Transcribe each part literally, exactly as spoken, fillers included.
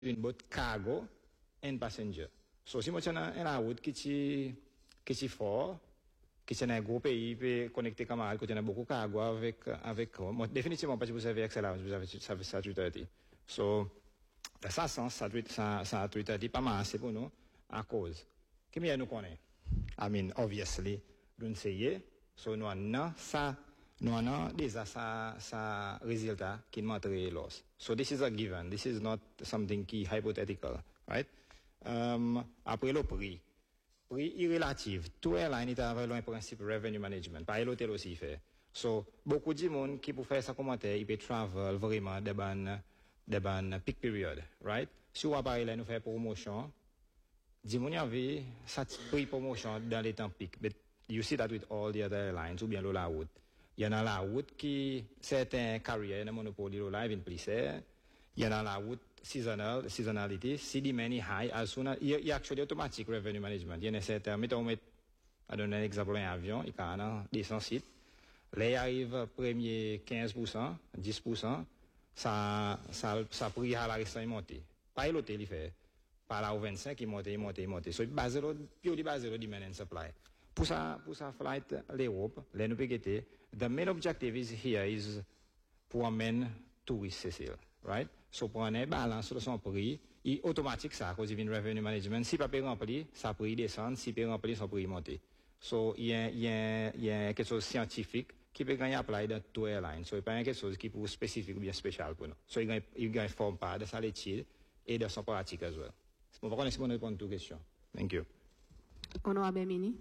une boat cargo and passenger. So, si moi, j'ai une route qui est fort, qui est un gros pays, peut connecter comme ça, qui a beaucoup de cargo avec, avec, moi, définitivement, parce que vous avez accès là, vous avez, ça fait ça, tout à dit. So, dans ce sens, ça doit, ça, ça doit être pas mal assez pour nous, à cause. Qu'est-ce que nous connaissons? I mean, obviously, nous essayons, so, nous avons ça, nous avons déjà ça, ça résultat qui montre loss. So, this is a given. This is not something qui est hypothetical, right? Um, après le prix. Prix irrélatif. Tout airline est avec un principe revenue management. Pas l'hôtel aussi fait. So, beaucoup de monde qui peut faire ça commentaire, il peut travel vraiment de ban, de ban peak period, right? Si on va là, nous faire promotion, dis mon avis, ça prix promotion dans les temps peak. But you see that with all the other airlines, ou bien la route. Il y en a la route qui, certains carrières, dans monopole, là, ils viennent plisser. Il y en a la route seasonal, seasonality, si demand is high, as soon as, il y a actually automatic revenue management. Il y en a certains, mettons, je donne un exemple, un avion, il y a un descend site. Là, il arrive premier quinze pour cent, dix pour cent, ça, ça, ça prie à la restant, il monte. Pas l'hôtel, il fait. Par là, au vingt-cinq, il monte, il monte, il monte. So, il base le, puis il base le demand and supply. Pour ça, pour ça, flight, l'Europe, là, nous pégueté, the main objective is here is pour amener tourists, Cécile, right? So, pour un balance sur son prix, il automatique ça, à cause du revenue management. Si pas peut remplir, ça prix descend, si peut remplir, son prix monte. So, il y a, il y a, il y a quelque chose de scientifique qui peut gagner apply dans tout airline. So, il n'y a pas quelque chose qui est spécifique ou bien spécial pour nous. So, il gagne, il gagne forme pas de sa l'étude et de son pratique as well. Bon, par contre, si on répond à toutes les questions. Thank you. Honorable Mini.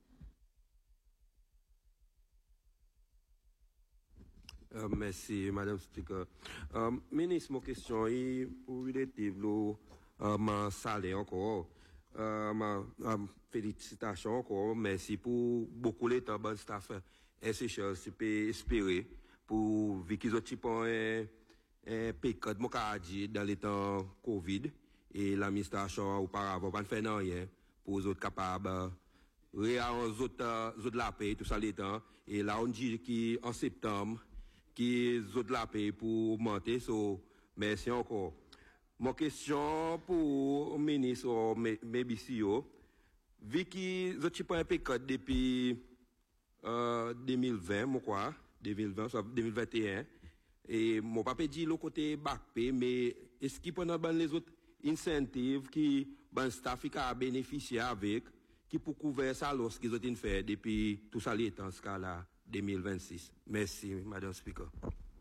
Uh, merci, Madame Speaker. Um, ministre, mon question est pour relative au uh, ma salaire encore. Uh, ma um, félicitations encore. Merci pour beaucoup de temps, bon staff. Et c'est cher, je peux espérer pour vu qu'ils ont type un un pécat de mon dit dans les temps Covid et l'administration auparavant pas fait rien pour les autres capables réa aux autres autres la paix tout ça les temps et là on dit qu'en septembre qui autres la paix pour augmenter. So, merci encore. Mon question pour le ministre M B C O, vu qu'ils ont pas un pécot depuis euh, deux mille vingt, moi quoi, deux mille vingt, soit deux mille vingt et un, et mon papa dit le côté back pay, mais est-ce qu'il peut y avoir les autres incentives qui ben staff a bénéficié avec, qui pour couvrir ça lorsqu'ils ont fait depuis tout ça les temps ce cas-là deux mille vingt-six. Merci, Madame Speaker.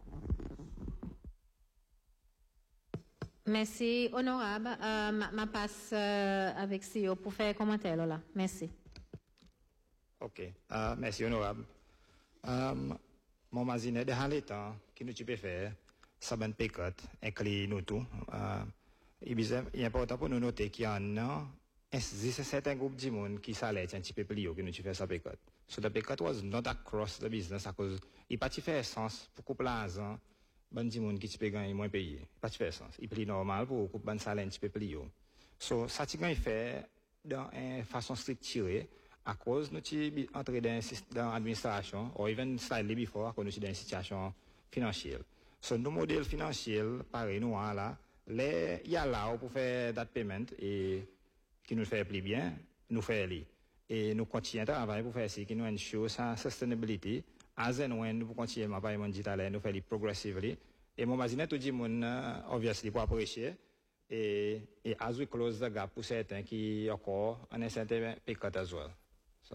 Merci, honorable. Euh, ma, ma passe euh, avec C E O pour faire un commentaire là. Merci. Ok, uh, merci, honorable. Um, mon mazine de l'état qui nous peut faire, ça ben pécot, inclut nous tout. Uh, il est important pour nous noter qu'il y en a un certain groupe de monde qui s'allait un petit peu plus haut que nous tu fais ça pécot. So the pécot was not across the business à cause il pas fait sens pour couper l'argent bon de monde qui tu peux gagner moins payé. Pas fait sens. Il plus normal pour couper bon salaire un petit peu plus haut. So ça tu gagne fait dans une façon structurée à cause nous tu entrer dans dans l'administration ou even slightly before quand nous sommes dans une situation financière. So nos modèles financiers pareil nous là les il y a là pour faire that payment et qui nous fait plus bien, nous fait aller. Et nous continuons à travailler pour faire ça, qui nous ensure sa sustainability, as and when nous continuons à travailler digital, nous faire progressively. Et mon imagine tout le monde, obviously, pour apprécier. Et, et as we close the gap pour certains qui encore en un certain pécat as well. So.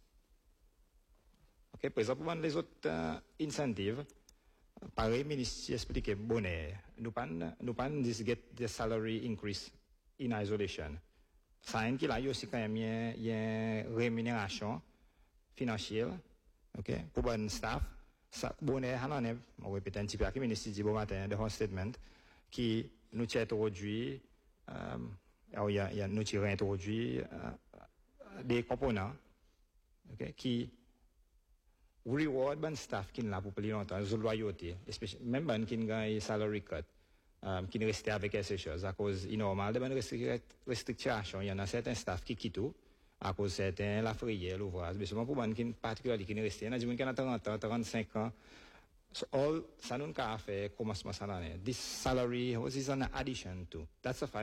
Ok, par exemple, pour les autres uh, incentives, pareil, ministre expliqué bonnet, nous pas, nous pas get the salary increase in isolation. Ça qu'il a aussi quand même il y a une rémunération financière, ok, pour un staff. Ça, bonnet, on on répète un petit peu, qui ministre dit bon matin, de statement, qui nous tient introduit, euh, il y a, il y a nous tiré introduit, euh, des composants, ok, qui reward un staff qui n'a pas plus longtemps, de loyauté, même ben qui gagne salary cut. Um, qui ne restait avec ces choses à cause est normal de bonnes restrictions. Il y en a certains staff qui quittent à cause certains la frayère l'ouvrage mais seulement pour bonnes qui particulièrement qui ne restent il y en a des gens qui ont trente ans trente-cinq ans So all sanun ka afe komas masana ne. This salary was is an addition to. That's a